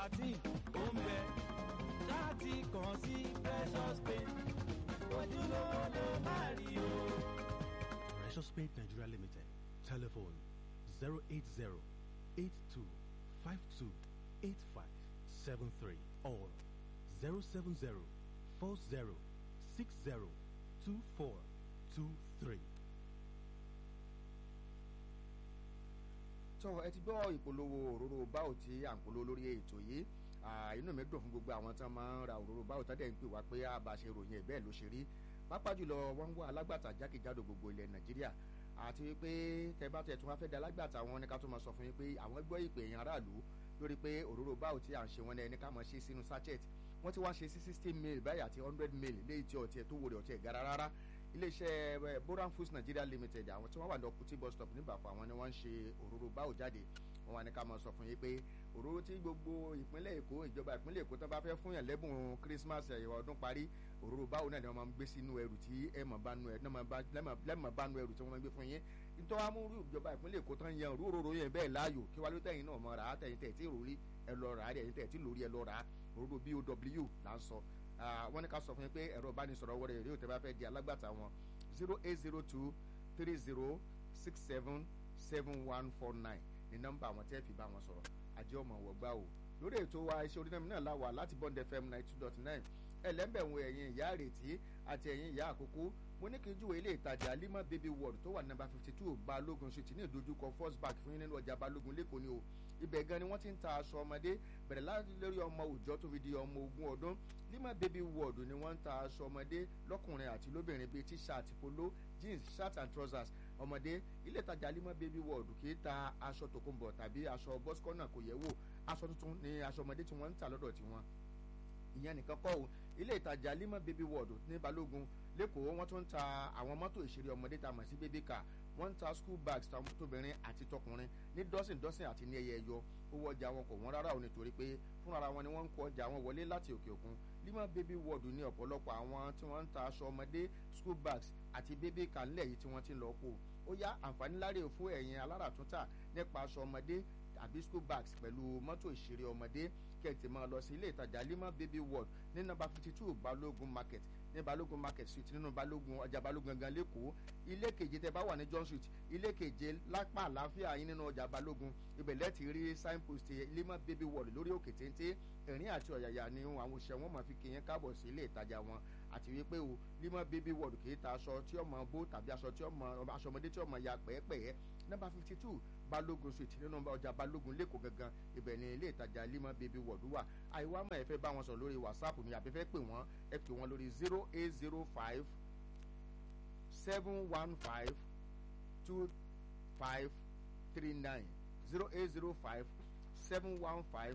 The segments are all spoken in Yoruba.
satin ó ń bẹ ṣáàtì kan sí Precious Paint ojúlówó ló máa rí o. Precious Paint Nigeria Limited. Telephone 080-8252-8573 or 070-4060-2423. tó ẹ ti gbọ́ ìpolówó òróró báwo tí à ń polówó lórí ètò yìí inú mi dùn fún gbogbo àwọn tí wọ́n máa ń ra òróró báwo tó dẹ̀ ń pè wá pé àbàṣe ròyìn ẹ̀ bẹ́ẹ̀ ló ṣe rí pápá jùlọ wọ́n ń wá alágbàtà jákèjádò gbogbo ilẹ̀ Nàìjíríà àti wípé tẹ bá tẹ̀ tún wá fẹ́ da alágbàtà wọn ní ká tó máa sọ fún yín pé àwọn gbọ́ ìpè èèyàn aráàlú lórí pé òróró báwo tí à ń ṣe wọn ẹni ká máa ṣe sínú sachet wọ́n ti wá ṣe sí 60 mil báyìí àti 100 mil léyìí tí ọtí ẹ̀ tó wọlé ọtí ẹ̀ gara rárá iléeṣẹ́ Boran Foods Nigeria Limited àwọn tí wọ́n wà ní Ọ̀kútì bus stop níbàfọ̀ àwọn ni wọ́n ń ṣe òróró báwo jáde wọ́n wá ní ká máa sọ fún yín pé òróró tí gbogbo ìpínlẹ̀ Èkó ìjọba ìpínlẹ̀ Èkó tó bá fẹ́ fún yàn lẹ́bùn Christmas ọdún parí òróró báwo náà ni wọ́n máa ń gbé sínú ẹrù tí lẹ́mọ̀ bá nu ẹrù tí wọ́n máa ń gbé fún yín nítorí wọ́n mú ìjọba ìpínlẹ̀ Èkó tán yan òróró yẹn bẹ́ẹ̀ láàyò kí wá ló tẹ̀yìn náà mọ̀ rà á tẹ̀yìn tẹ̀ tí rò rí ẹ lọ rà á tẹ̀yìn tẹ̀ tí lórí ẹ lọ rà á òróró BOW là ń sọ wọ́n ní ká sọ fún yín pé ẹ̀rọ ìbánisọ̀rọ̀ wọlé rèé ò tẹ́ bá fẹ́ di alágbàtà wọn 08023077149 ní nọ́mbà àwọn tẹ́ fi bá wọn sọ̀rọ̀ àjẹ́ ọmọ wọ̀gbá o lórí ètò wa iṣẹ́ orí náà láwà láti Bond FM 92.9 ẹlẹ́mbẹ̀wọ̀n ẹ̀yìn ìyá àrètí àti ẹ̀yìn ìyá àkókò mo ní kí n júwe ilé ìtajà Lima Baby World tó wà ní nọ́mbà 52 Balógun Street ní ìdojúkọ First Bank fún yín nínú ọjà Balógun lẹ́kọ̀ọ́ ni o ibẹ̀ gan ni wọ́n ti ń ta aṣọ ọmọdé bẹ̀rẹ̀ láti lórí ọmọ òòjọ́ tó fi di ọmọ 20 ọdún Lima Baby World ni wọ́n ń ta aṣọ ọmọdé lọ́kùnrin àti lóbìnrin bíi t-shirt polo jeans shirt and trousers ọmọdé ilé ìtajà Lima Baby World kì í ta aṣọ tòkunbọ̀ tàbí aṣọ bọ́sikọ́nà kò yẹ wò aṣọ tuntun ni aṣọ ọmọdé tí wọ́n ń tà lọ́dọ̀ tiwọn ìyẹn nìkan kọ́ o ilé ìtajà Lima Baby World ní Balógun lẹ́kọ̀ọ́ wọ́n tún ń ta àwọn mọ́tò ìṣeré ọmọdé tá a mọ̀ sí baby car wọ́n ń ta school bags tóbìnrin àti tọkùnrin ní dọ́sìn àti ní ẹyẹ ẹyọ owó ọjà wọn kò wọ́n rárá o nítorí pé fúnra wọn ni wọ́n ń kó ọjà wọn wọlé láti òkè òkun Lima Baby World ní ọ̀pọ̀lọpọ̀ àwọn tí wọ́n ń ta aṣọ ọmọdé school bags àti baby car ńlẹ̀ yìí tí wọ́n ti ń lọ kó ó yá àǹfààní láre fún ẹ̀yin aláràtúntà nípa aṣọ ọmọdé àbí school bags pẹ̀lú mọ́tò ìṣeré ọmọdé kẹ̀tì máa lọ sí ilé ìtajà Lima Baby World ní nọ́mbà 52 Balógun Market ní Balógun Market Street nínú Balógun ọjà Balógun gangan lẹ́kọ̀ọ́ ilé keje tẹ́ bá wà ní John Street ilé keje lápá àlàáfíà yín nínú ọjà Balógun ibẹ̀ lẹ́tì rí signpost Lima Baby World lórí òkè téńté ẹ̀rín àti ọ̀yàyà ni àwọn òṣìṣẹ́ wọn máa fi kí yẹn káàbọ̀ sí ilé ìtajà wọn àti wípé o Lima Baby World kì í ta aṣọ tí ọmọ bó tàbí aṣọ ọmọdé tí ọmọ ya pẹ́ẹ́pẹ́ẹ́ nọ́mbà 52 Balógun Street nínú ọjà Balógun lẹ́kọ̀ọ́ gangan ibẹ̀ ni ilé ìtajà Lima Baby World wà àìwá mọ̀ ẹ fẹ́ bá wọn sọ lórí WhatsApp ni àbí fẹ́ pè wọ́n ẹ pè wọ́n lórí 0805 715 2539 0805 715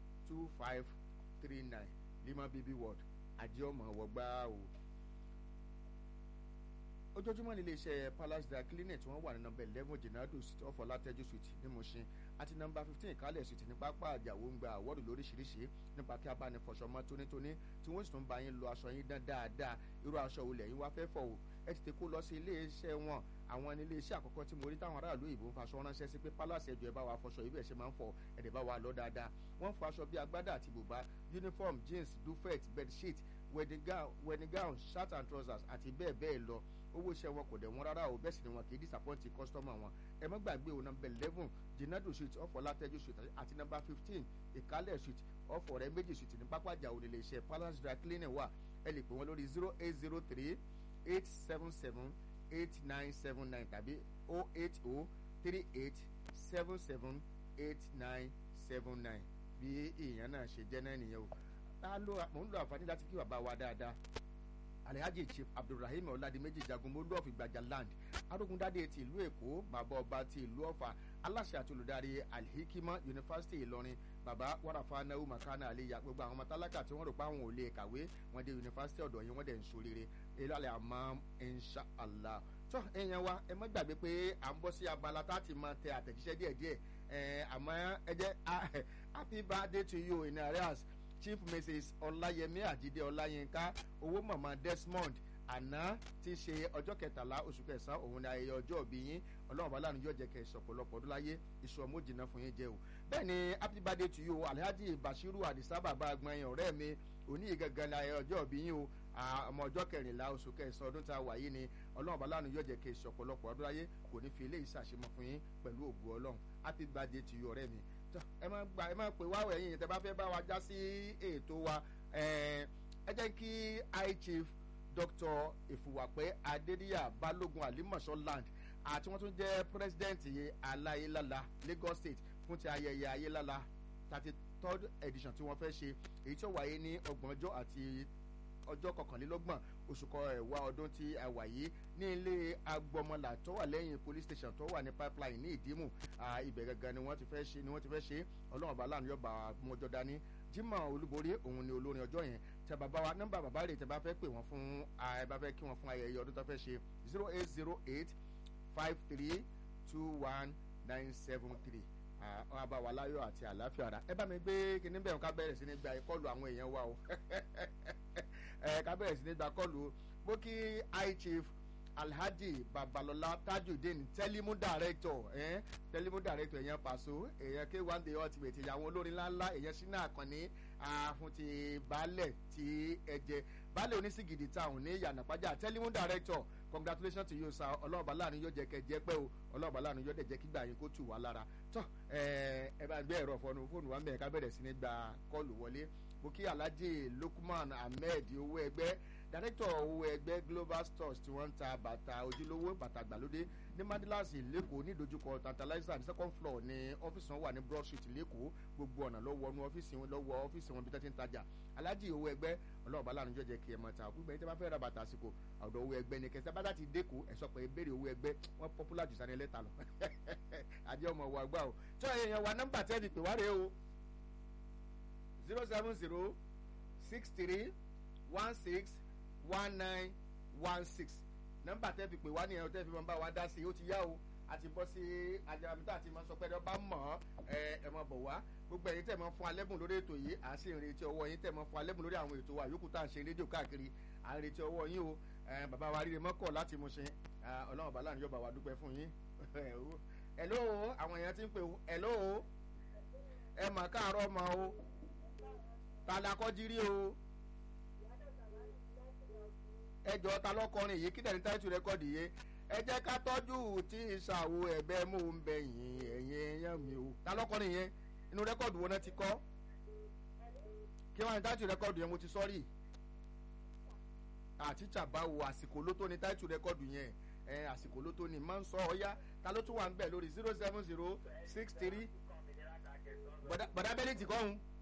2539 Lima Baby World àjẹ́ ọmọ wọgbà o. ojoojúmọ́ ní iléeṣẹ́ Palace Dry Cleaning tí wọ́n wà ní nọ́mbà 11 Jenado Street off Ọlátẹ́jú Street ní Mushin àti nọ́mbà 15 Ìkálẹ̀ Street ní pápá àjàwó ń gba àwọ́dù lóríṣiríṣi nípa kí a bá ní fọṣọ mọ́ tónítóní tí wọ́n sì tún bá yín lo aṣọ yín dán dáadáa irú aṣọ olè yín wá fẹ́ fọ̀ o ẹ ti tẹ́ kó lọ sí iléeṣẹ́ wọn àwọn ní iléeṣẹ́ àkọ́kọ́ tí mo rí táwọn aráàlú ìbò ń faṣọ ránṣẹ́ sí pé Palace ẹjọ́ ẹ bá wa fọṣọ ibẹ̀ ṣe máa ń fọ ẹ̀dẹ̀ bá wa lọ dáadáa wọ́n ń fọ aṣọ bíi agbádá àti bùbá uniform jeans duvet bedsheet wedding gown shirt and trousers àti bẹ́ẹ̀ bẹ́ẹ̀ lọ owó iṣẹ́ wọn kò dẹ̀ wọ́n rárá o bẹ́ẹ̀ sì ni wọn kì í disappoint customer wọn ẹ má gbàgbé o nọ́mbà 11 Jenado Street off Ọlátẹ́jú Street àti nọ́mbà 15 Ìkálẹ̀ Street off Ọ̀rẹ́ Méjì Street ní pápájà onílé iṣẹ́ Palace Dry Cleaning wà ẹ lè pè wọ́n lórí 0803 877 8979 tàbí 080 38 77 8979 bí èèyàn náà ṣe jẹ́ náà nìyẹn o mò ń lo àǹfààní láti kí bàbá wa dáadáa Alhaji Chief Abdulrahim Ọládìméjì Jagunmólú of Ìgbàjà land arógundádé ti ìlú Èkó bàbá ọba ti ìlú Ọ̀fà aláṣẹ àti olùdarí Alhikima University Ìlọrin bàbá wàràfà náwó makana àlẹyà gbogbo àwọn ọmọ tálákà tí wọ́n rò pé àwọn ò lè kàwé wọ́n dé yunifásitì ọ̀dọ̀ yìí wọ́n dẹ̀ ń ṣoríire ìlàlẹ̀ àmọ́ inshallah tó èèyàn wa ẹ má gbàgbé pé à ń bọ́ sí abala tá a ti máa tẹ àtẹ̀jíṣẹ́ díẹ̀díẹ̀ àmọ́ ẹ jẹ́ happy birthday to you in arrears Chief Mrs. Ọláyẹmí Àjídé Ọláyínká owó mama Desmond àná tí í ṣe ọjọ́ 13 oṣù kẹsàn-án òun ni ayẹyẹ ọjọ́ ìbí yín Ọlọ́run bá láàánú yóò jẹ́ kẹ́ ẹ ṣọ̀pọ̀lọpọ̀ ọdún láyé iṣu ọmọ òjìnà fún yín jẹ́ o. bẹ́ẹ̀ ni happy birthday to you Alhaji Bashiru Adisa bàbá agbọ̀nyin ọ̀rẹ́ mi òní gangan la ọjọ́ òbí yín o ọmọ ọjọ́ 14 oṣù kẹsàn-án ọdún tá a wà yìí ni ọlọ́run bá lánàá yóò jẹ́ kí èsì ọ̀pọ̀lọpọ̀ ọdún ayé kò ní fi eléyìí ṣàṣemọ fún yín pẹ̀lú ògùn ọlọ́run happy birthday to you ọ̀rẹ́ mi ẹ má pè wá ẹ̀yin yẹn tẹ́ bá fẹ́ bá wa já sí ètò wa ẹ jẹ́ kí high chief Dr. Efuwape Adediya Balogun Alimosho land àti wọ́n tún jẹ́ president Alayelala Lagos State fún ti ayẹyẹ Ayelala 33rd edition tí wọ́n fẹ́ ṣe èyí tí ó wáyé ní ọgbọ̀njọ́ àti ọjọ́ 21 oṣù kẹwàá ọdún tí a wà yìí ní ilé agbọmọlà tó wà lẹ́yìn police station tó wà ní pipeline ní Ìdímù ibẹ̀ gangan ni wọ́n ti fẹ́ ṣe ọlọ́run bá láàánú yọba mọ́jọ́ dání Jimoh Olúborí òun ni olórin ọjọ́ yẹn tẹ bàbá wa nọ́mbà bàbá rẹ̀ tẹ bá fẹ́ pè wọ́n fún ẹ bá fẹ́ kí wọ́n fún ayẹyẹ ọdún tó fẹ́ ṣe 08085321973 àbáwá láyọ̀ àti àlàáfíà ara ẹ bá mi gbé kíní bẹ́ẹ̀ ká bẹ̀rẹ̀ sí ní gba ìkọlù àwọn èèyàn wa o ká bẹ̀rẹ̀ sí ní gba kọlù mo kí high chief Alhaji Babalola Tajudeen telimu director èèyàn Paso èèyàn K1 the ultimate ìyàwó olórin ńláńlá èèyàn Ṣínà Àkànní fún ti baálẹ̀ ti ẹ̀jẹ̀ baálẹ̀ onísìgìdì town ní Yànàpájà telimu director congratulations to you sir ọlọ́ọ̀bá láàánú yóò jẹ́ kẹjẹ pẹ́ o ọlọ́ọ̀bá láàánú yóò dẹ̀ jẹ́ kígbà yín kó tù wá lára tọ́ ẹ bá gbé ẹ̀rọ fóònù wa mẹ́ẹ̀ká bẹ̀rẹ̀ sí ní gba kọ́ọ̀lù wọlé mo kí Alhaji Lukman Ahmed owó ẹgbẹ́ director owó ẹgbẹ́ Global Stores tí wọ́n ń ta bàtà ojúlówó bàtà gbàlódé ní Madilasi lẹ́kọ̀ọ́ ní ìdojúkọ Tantalizer ní second floor ní ọ́fíìsì wọn wà ní Broad Street lẹ́kọ̀ọ́ gbogbo ọ̀nà lọ́wọ́ ọ́fíìsì wọn bí tẹ́tí ń tajà Alhaji owó ẹgbẹ́ ọlọ́ọ̀bá láàánú jẹ́ kí ẹ mọ̀ ta gbogbo ẹni tí wọ́n fẹ́ ra bàtà àsìkò ọ̀dọ̀ owó ẹgbẹ́ ni kẹsẹ́ bàtà ti dẹ́kọ̀ ẹ̀ sọ pé béèrè owó ẹgbẹ́ wọ́n popular jù sani lẹ́ta lọ àjẹ́ ọmọ wa gbà o tí wọ́n yẹn wa nọ́mbà tẹ́ẹ̀dì pè wá rèé o 07063161916 nọ́mbà tẹ́ fi pè wá nìyẹn tẹ́ fi máa bá wa dá sí i ó ti yá o àti bọ́ sí ajamita àti máa sọ pé ọba mọ̀ ẹ máa bọ̀ wá gbogbo ẹ̀yin tẹ́ máa fún alẹ́bùn lórí ètò yìí à ń sì ń retí ọwọ́ yín tẹ́ máa fún alẹ́bùn lórí àwọn ètò wa yòókù tá à ń ṣe rédíò káàkiri à ń retí ọwọ́ yín o bàbá wa ríre mọ́kọ̀ láti mú ṣe ọlọ́run bàálà níjọba wa dúpẹ́ fún yín hello àwọn èèyàn ti ń pè o hello ẹ mà káàárọ̀ mọ́ o talakọ́jírí o ẹjọ́ ta lọ́kọrin yìí kí dẹ̀ ní táìtù rẹ́kọ̀dì yìí ẹ jẹ́ ká tọ́jú tí ìṣàwò ẹ̀bẹ̀ mò ń bẹ yìn ẹ̀yìn ẹ̀yàn mi o ta lọ́kọrin yẹn inú rẹ́kọ̀dù wo náà ti kọ́ kí wọ́n ní táìtù rẹ́kọ̀dù yẹn mo ti sọ́rí àtìjà báwo àsìkò ló tó ní táìtù rẹ́kọ̀dù yẹn àsìkò ló tó ní máa ń sọ ọ̀yá ta ló tún wà ń bẹ̀ lórí 07063 bọ̀dá bẹ́lí ti kọ́hún.